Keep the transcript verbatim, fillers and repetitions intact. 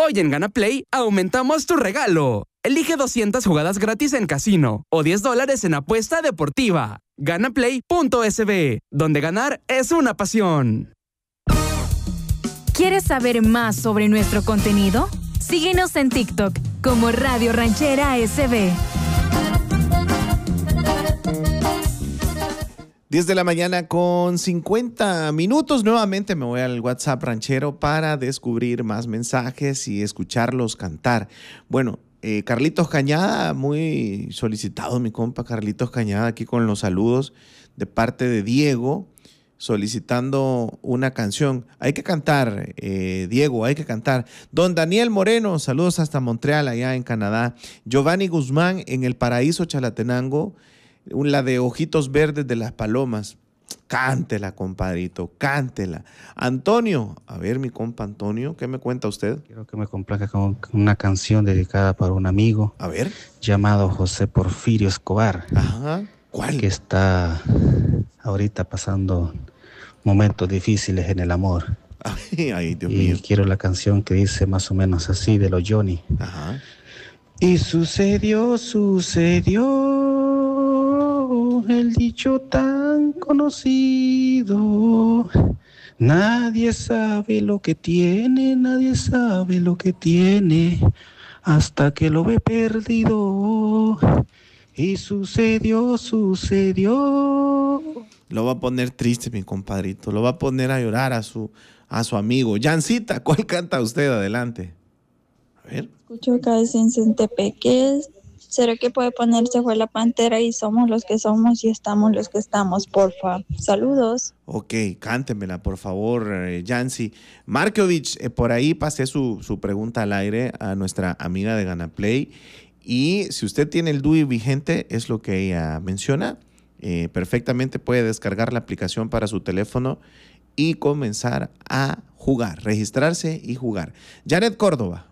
Hoy en Gana Play aumentamos tu regalo. Elige doscientas jugadas gratis en casino o diez dólares en apuesta deportiva. Ganaplay punto es be, donde ganar es una pasión. ¿Quieres saber más sobre nuestro contenido? Síguenos en TikTok como Radio Ranchera S B. diez de la mañana con cincuenta minutos. Nuevamente me voy al WhatsApp ranchero para descubrir más mensajes y escucharlos cantar. Bueno, eh, Carlitos Cañada, muy solicitado mi compa Carlitos Cañada, aquí con los saludos de parte de Diego, solicitando una canción. Hay que cantar, eh, Diego, hay que cantar. Don Daniel Moreno, saludos hasta Montreal, allá en Canadá. Giovanni Guzmán, en el Paraíso Chalatenango, la de Ojitos Verdes de las Palomas. Cántela, compadrito, cántela. Antonio, a ver, mi compa Antonio, ¿qué me cuenta usted? Quiero que me complazca con una canción dedicada para un amigo. A ver. Llamado José Porfirio Escobar. Ajá. ¿Cuál? Que está ahorita pasando momentos difíciles en el amor. Ay, ay, Dios y mío. Quiero la canción que dice más o menos así, de los Johnny. Ajá. Y sucedió, sucedió el dicho tan conocido. Nadie sabe lo que tiene, nadie sabe lo que tiene, hasta que lo ve perdido. Y sucedió, sucedió. Lo va a poner triste, mi compadrito. Lo va a poner a llorar a su, a su amigo. Yancita, ¿cuál canta usted? Adelante. A ver. Escucho acá de Centepeque. ¿Será que puede ponerse fue la pantera y somos los que somos y estamos los que estamos, porfa? Saludos. Ok, cántemela, por favor, eh, Yancy. Markovich, eh, por ahí pasé su, su pregunta al aire a nuestra amiga de Ganaplay. Y si usted tiene el D U I vigente, es lo que ella menciona, eh, perfectamente puede descargar la aplicación para su teléfono y comenzar a jugar, registrarse y jugar. Janet Córdoba.